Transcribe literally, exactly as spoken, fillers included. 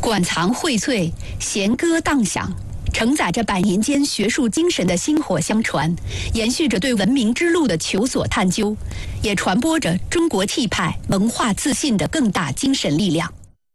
馆藏荟萃，弦歌荡响，承载着百年间学术精神的薪火相传，延续着对文明之路的求索探究，也传播着中国气派、文化自信的更大精神力量。